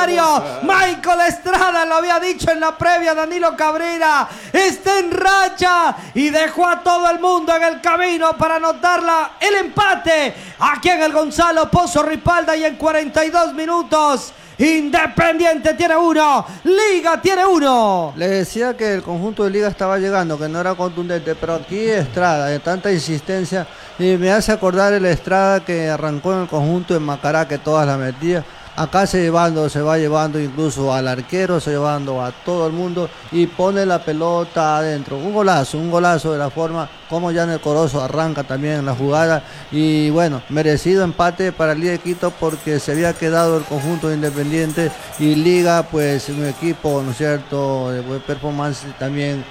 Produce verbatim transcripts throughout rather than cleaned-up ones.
Rosario. Michael Estrada lo había dicho en la previa. Danilo Cabrera está en racha y dejó a todo el mundo en el camino para anotarla el empate aquí en el Gonzalo Pozo Ripalda. Y en cuarenta y dos minutos Independiente tiene uno, Liga tiene uno. Le decía que el conjunto de Liga estaba llegando, que no era contundente, pero aquí Estrada, de tanta insistencia, y me hace acordar el Estrada que arrancó en el conjunto de Macará, que todas la metía. Acá se llevando, se va llevando incluso al arquero, se llevando a todo el mundo y pone la pelota adentro. Un golazo, un golazo de la forma como Yander Corozo arranca también en la jugada. Y bueno, merecido empate para el Liga de Quito porque se había quedado el conjunto de Independiente y Liga, pues un equipo, ¿no es cierto?, de buen performance también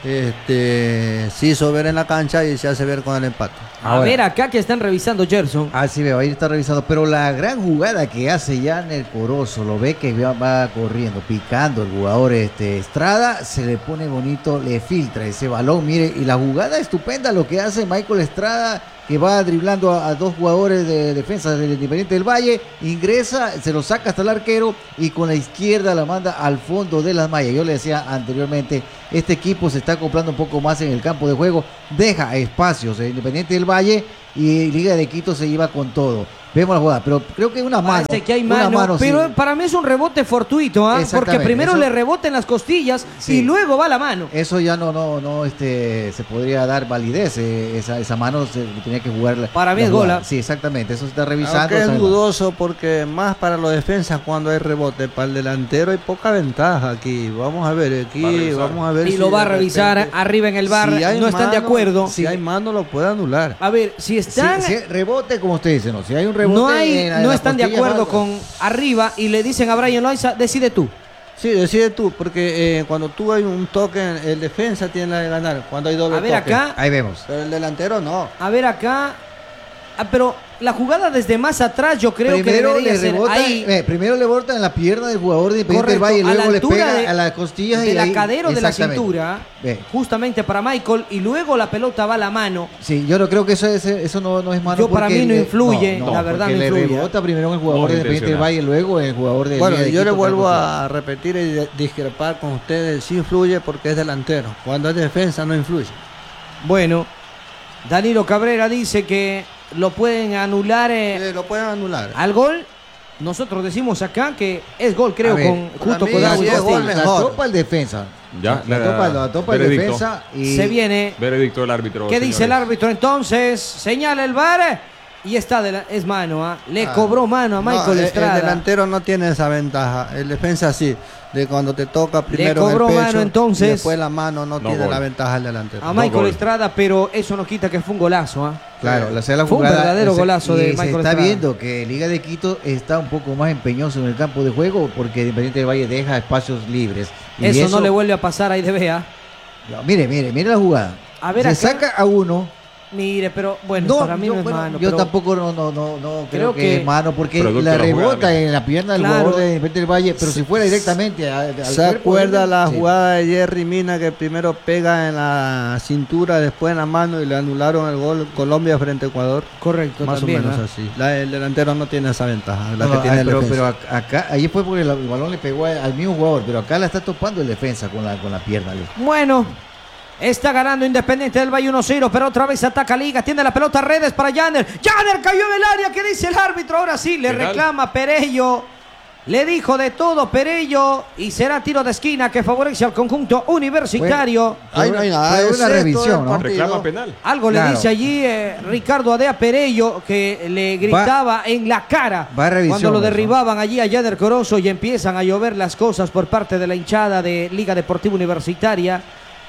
este, se hizo ver en la cancha y se hace ver con el empate. A Ahora, ver acá que están revisando Gerson. Ah, sí veo, ahí está revisando, pero la gran jugada que hace Yander Corozo, lo ve que va, va corriendo, picando el jugador este, Estrada, se le pone bonito, le filtra ese balón, mire, y la jugada estupenda lo que hace Michael Estrada, que va driblando a, a dos jugadores de defensa del Independiente del Valle, ingresa, se lo saca hasta el arquero y con la izquierda la manda al fondo de las mallas. Yo le decía anteriormente, este equipo se está acoplando un poco más en el campo de juego, deja espacios el Independiente del Valle y Liga de Quito se iba con todo. Vemos la jugada, pero creo que una mano. Parece que hay mano, una mano pero sí. Para mí es un rebote fortuito, ¿eh? Porque primero eso, le rebota en las costillas sí. Y luego va la mano. Eso ya no, no, no, este, se podría dar validez. Eh, esa, esa mano se tenía que jugar. Para mí es gola. Sí, exactamente. Eso se está revisando. Aunque es dudoso más. Porque más para los defensas cuando hay rebote, para el delantero hay poca ventaja aquí. Vamos a ver aquí, a vamos a ver. Y si lo va a revisar repente, arriba en el bar. Si no mano, están de acuerdo. Si hay mano lo puede anular. A ver, si están. Si, si rebote, como usted dice, no. Si hay un rebote. No hay. En, en no están de acuerdo mano. Con arriba y le dicen a Brian Loaiza, decide tú. Sí, decide tú, porque eh, cuando tú hay un toque, el defensa tiene la de ganar. Cuando hay doble toque. A ver toque. acá. Ahí vemos. Pero el delantero no. A ver acá. Ah, pero la jugada desde más atrás yo creo primero que debería le ser rebota, ahí. Eh, primero le rebota en la pierna del jugador de Independiente del Valle y luego le pega de, a las costillas. Del y acadero de la cintura, Ve. justamente para Michael, y luego la pelota va a la mano. Sí, yo no creo que eso, es, eso no, no es mano. Yo para mí no influye, no, no, la verdad no le influye. Le rebota primero en el jugador de Independiente del Valle y luego en el jugador de Bueno, de yo Quito, le vuelvo a repetir y discrepar con ustedes. Sí influye porque es delantero. Cuando es defensa no influye. Bueno, Danilo Cabrera dice que lo pueden anular. Eh, sí, lo pueden anular. Al gol. Nosotros decimos acá que es gol, creo, ver, con justo con la, Darwin gol la topa el defensa. Ya, la, la topa, la topa el defensa y se viene. Veredicto del árbitro. ¿Qué señores? dice el árbitro entonces? Señala el V A R y está de la, es mano, ¿eh? Le ah, cobró mano a Michael no, Estrada. El delantero no tiene esa ventaja. El defensa sí. De cuando te toca primero le cobró en el pecho, mano entonces. Y después la mano no, no tiene gol. La ventaja el delantero. A Michael no Estrada, pero eso no quita que fue un golazo, ¿eh? Claro, la, la fue jugada, un verdadero golazo de se Michael está Estrada. viendo que Liga de Quito está un poco más empeñoso en el campo de juego porque Independiente del Valle deja espacios libres. Y eso, eso no le vuelve a pasar ahí de Vea. No, mire, mire, mire la jugada. A ver, se acá, saca a uno. Mire, pero bueno, no, para mí yo, no es bueno, mano. Yo pero tampoco no, no, no, no creo, creo que, que es mano porque Producto la rebota jugada, en la pierna del claro. jugador de Independiente del Valle, pero si fuera directamente a, al ¿Se acuerda la sí. jugada de Jerry Mina que primero pega en la cintura, después en la mano y le anularon el gol Colombia frente a Ecuador? Correcto, más también, o menos ¿eh? así. La, el delantero no tiene esa ventaja, la no, que no, tiene ay, el pero, defensa. pero acá, ahí fue porque el balón le pegó al mismo jugador, pero acá la está topando el defensa con la, con la pierna. Bueno, está ganando Independiente del Valle uno cero, pero otra vez ataca Liga, tiene la pelota a redes para Yander. Yander cayó en el área, ¿qué dice el árbitro? Ahora sí, le ¿Qué reclama Perello. Le dijo de todo Perello y será tiro de esquina que favorece al conjunto universitario. Fue, fue, no fue una revisión, ¿no? Reclama penal. Algo claro. le dice allí eh, Ricardo Adea Perello que le gritaba va, en la cara va cuando lo derribaban allí a Yander Corozo y empiezan a llover las cosas por parte de la hinchada de Liga Deportiva Universitaria.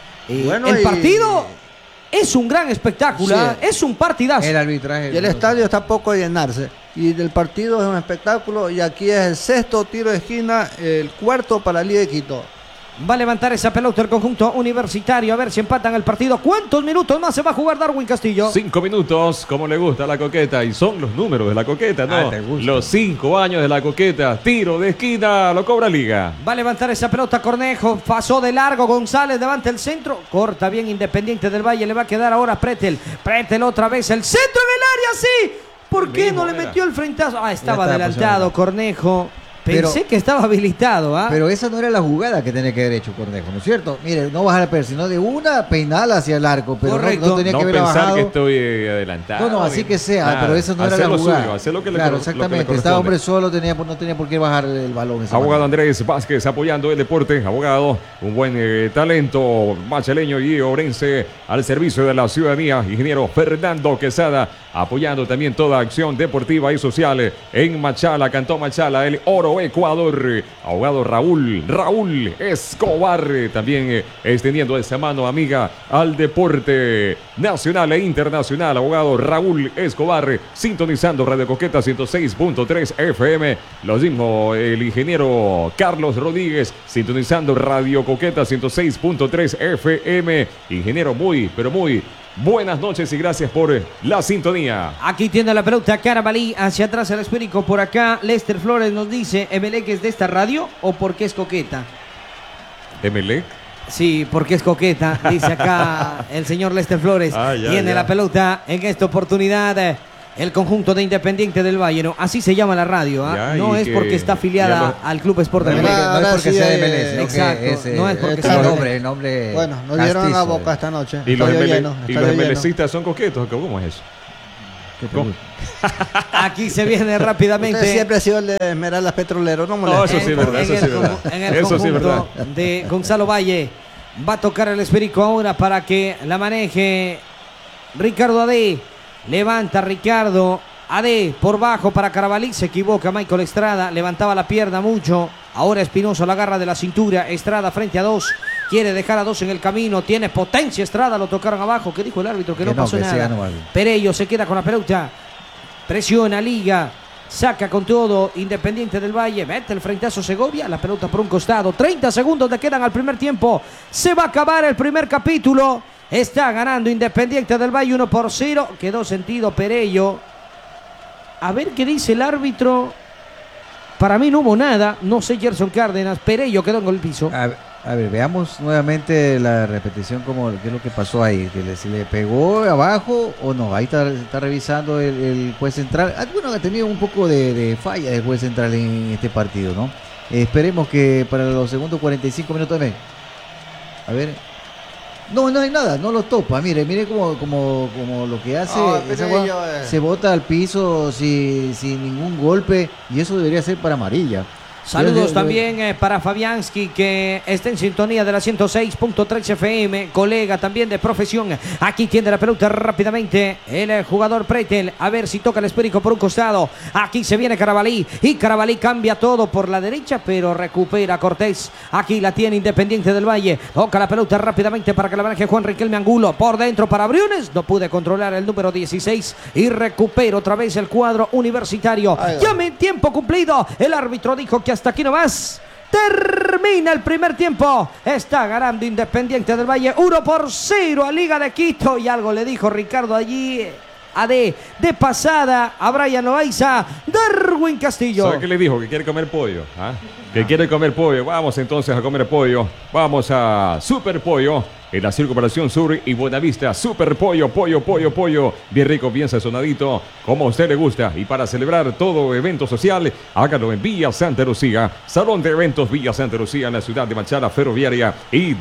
Y bueno, el y... partido es un gran espectáculo, sí. Es un partidazo. El arbitraje. Y el estadio está a poco de llenarse. Y del partido es un espectáculo. Y aquí es el sexto tiro de esquina, el cuarto para Liga de Quito. Va a levantar esa pelota el conjunto universitario. A ver si empatan el partido. ¿Cuántos minutos más se va a jugar Darwin Castillo? Cinco minutos, como le gusta a la coqueta. Y son los números de la coqueta, ¿no? Ah, los cinco años de la coqueta. Tiro de esquina, lo cobra Liga. Va a levantar esa pelota Cornejo. Pasó de largo González, levanta el centro. Corta bien Independiente del Valle. Le va a quedar ahora Pretel. Pretel otra vez. El centro en el área, sí. ¿Por qué no le metió el frentazo? Ah, estaba adelantado Cornejo. Pensé Pero- que estaba habilitado, ¿ah? Pero esa no era la jugada que tenía que haber hecho Cornejo, ¿no es cierto? Mire, no bajar el perro, sino de una peinada hacia el arco, pero no, Correcto. no tenía No que haberla pensar bajado. que estoy eh, adelantado. No, no, así que sea, Nada. pero esa no era Hacer la lo jugada. suyo, hacer lo que le claro, cor- lo que le exactamente. Estaba corresponde. hombre solo, tenía, no tenía por qué bajar el balón. de esa Abogado manera. Andrés Vázquez apoyando el deporte, abogado, un buen eh, talento machaleño y orense al servicio de la ciudadanía, ingeniero Fernando Quesada apoyando también toda acción deportiva y social en Machala, Cantón Machala, el Oro Ecuador, abogado Raúl, Raúl Escobar, eh, también eh, extendiendo esa mano amiga al deporte nacional e internacional, abogado Raúl Escobar, eh, sintonizando Radio Coqueta ciento seis punto tres F M, lo mismo el ingeniero Carlos Rodríguez, sintonizando Radio Coqueta ciento seis punto tres F M, ingeniero muy, pero muy buenas noches y gracias por la sintonía. Aquí tiene la pelota Carabalí hacia atrás el esférico. Por acá Lester Flores nos dice, ¿Emelec es de esta radio o porque es coqueta? Emelec. Sí, porque es coqueta, dice acá el señor Lester Flores. Ah, ya, Tiene ya. la pelota en esta oportunidad eh, el conjunto de Independiente del Valle, ¿no? Así se llama la radio, ¿ah? Ya, No y es que porque está afiliada ya lo- al Club Sport de No es porque, Emelec. no es Ahora porque sí, sea de eh, M L S, exacto, que es, no es eh, porque el sea de- nombre, el nombre. Bueno, nos dieron castizo, la boca eh. esta noche. Y los, Estadio emele- lleno, y estadio los lleno. emelecistas son coquetos, ¿cómo es eso? ¿Qué te ¿Cómo? gusta? Aquí se viene rápidamente. Usted siempre ha sido el de Esmeraldas Petrolero, no moleste. No, eso sí es verdad, en eso el sí es verdad. conju- En el Eso sí es conjunto de Gonzalo Valle va a tocar el esférico ahora para que la maneje Ricardo Ade. Levanta Ricardo Ade por bajo para Carabalí. Se equivoca Michael Estrada. Levantaba la pierna mucho. Ahora Espinoso la agarra de la cintura. Estrada frente a dos. Quiere dejar a dos en el camino. Tiene potencia Estrada. Lo tocaron abajo. ¿Qué dijo el árbitro? Que, Que no no, pasó que siga nada. nomás. Perello se queda con la pelota. Presiona Liga. Saca con todo Independiente del Valle. Mete el frentazo Segovia. La pelota por un costado. treinta segundos le quedan al primer tiempo. Se va a acabar el primer capítulo. Está ganando Independiente del Valle uno por cero. Quedó sentido Perello. A ver qué dice el árbitro. Para mí no hubo nada. No sé Gerson Cárdenas. Perello quedó en el piso. A, a ver, veamos nuevamente la repetición, como qué es lo que pasó ahí. Que le, si le pegó abajo o no. Ahí está, está revisando el, el juez central. Ah, bueno, ha tenido un poco de, de falla el juez central en este partido, ¿no? Eh, esperemos que para los segundos cuarenta y cinco minutos también. A ver. No, no hay nada, no lo topa. Mire, mire como, como, como lo que hace. Ah, esa pero gua- ello, eh. Se bota al piso sin, sin ningún golpe. Y eso debería ser para amarilla. Saludos Yo- yo- también eh, para Fabianski, que está en sintonía de la ciento seis punto tres F M, colega también de profesión. Aquí tiene la pelota rápidamente el eh, jugador Pretel. A ver si toca el esférico por un costado. Aquí se viene Carabalí y Carabalí cambia todo por la derecha, pero recupera Cortés. Aquí la tiene Independiente del Valle. Toca la pelota rápidamente para que la maneje Juan Riquelme Angulo. Por dentro para Briones. No pude controlar el número dieciséis y recupera otra vez el cuadro universitario. Ay, Llame tiempo cumplido. El árbitro dijo que hasta aquí nomás. Termina el primer tiempo. Está ganando Independiente del Valle uno por cero a Liga de Quito. Y algo le dijo Ricardo allí a de, de pasada a Brian Loaiza. Darwin Castillo. ¿Sabe qué le dijo? Que quiere comer pollo. ¿Ah? Que quiere comer pollo. Vamos entonces a comer pollo. Vamos a Super Pollo. En la Circunvalación Sur y Buenavista, Super Pollo, pollo, pollo, pollo, bien rico, bien sazonadito, como a usted le gusta. Y para celebrar todo evento social, hágalo en Villa Santa Lucía, Salón de Eventos Villa Santa Lucía, en la ciudad de Machala, Ferroviaria y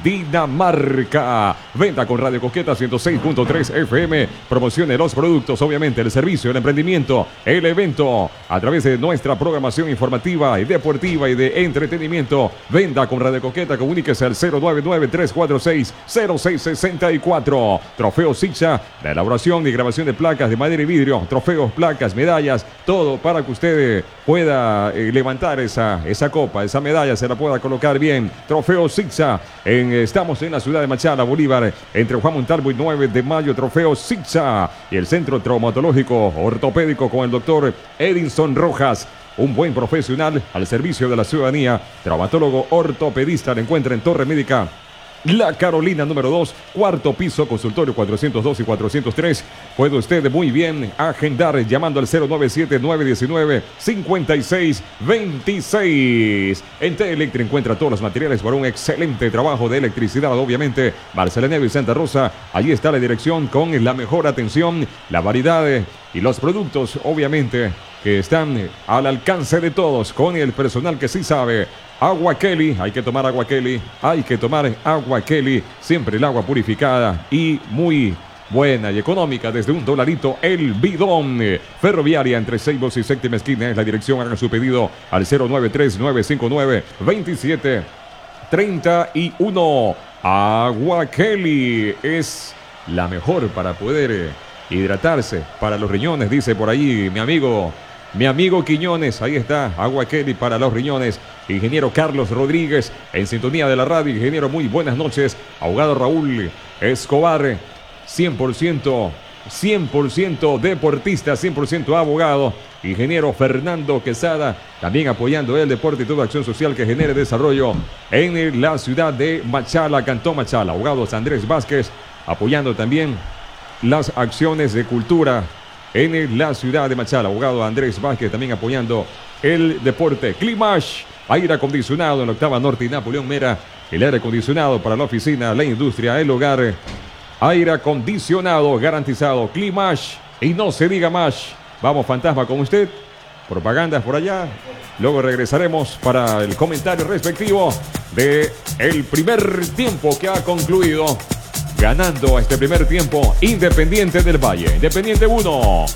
Dinamarca. Venta con Radio Coqueta ciento seis punto tres F M, promocione los productos, obviamente, el servicio, el emprendimiento, el evento, a través de nuestra programación informativa y deportiva y de entretenimiento. Venda con Radio Coqueta, comuníquese al cero nueve nueve, tres cuatro seis, cero seis seis cuatro. Trofeo Sixa, la elaboración y grabación de placas de madera y vidrio, trofeos, placas, medallas, todo para que usted pueda eh, levantar esa, esa copa, esa medalla, se la pueda colocar bien. Trofeo Sixa, en, estamos en la ciudad de Machala, Bolívar, entre Juan Montalvo y nueve de mayo. Trofeo Sixa y el Centro Traumatológico Ortopédico con el doctor Edinson Rojas. Un buen profesional al servicio de la ciudadanía, traumatólogo ortopedista, le encuentra en Torre Médica La Carolina número dos, cuarto piso, consultorio cuatrocientos dos y cuatrocientos tres. Puede usted muy bien agendar llamando al cero nueve siete, nueve uno nueve, cinco seis dos seis. En T-Electric encuentra todos los materiales para un excelente trabajo de electricidad, obviamente. Barcelona y Santa Rosa, allí está la dirección con la mejor atención, la variedad y los productos, obviamente, que están al alcance de todos con el personal que sí sabe. Agua Kelly, hay que tomar agua Kelly, hay que tomar agua Kelly, siempre el agua purificada y muy buena y económica, desde un dolarito el bidón. Ferroviaria entre Seibos y Séptima Esquina es la dirección. Hagan su pedido al cero nueve tres nueve cinco nueve dos siete tres uno. Agua Kelly es la mejor para poder hidratarse para los riñones, dice por ahí mi amigo, mi amigo Quiñones. Ahí está, agua Kelly para los riñones. Ingeniero Carlos Rodríguez en sintonía de la radio. Ingeniero, muy buenas noches. Abogado Raúl Escobar, cien por ciento, cien por ciento deportista, cien por ciento abogado. Ingeniero Fernando Quesada, también apoyando el deporte y toda acción social que genere desarrollo en la ciudad de Machala, Cantón Machala. Abogados Andrés Vázquez, apoyando también las acciones de cultura en la ciudad de Machala. Abogado Andrés Vázquez también apoyando el deporte. Climash, aire acondicionado en la octava norte y Napoleón Mera. El aire acondicionado para la oficina, la industria, el hogar. Aire acondicionado garantizado. Climash, y no se diga más. Vamos, Fantasma, con usted. Propagandas por allá. Luego regresaremos para el comentario respectivo de el primer tiempo que ha concluido. Ganando este primer tiempo Independiente del Valle. Independiente uno,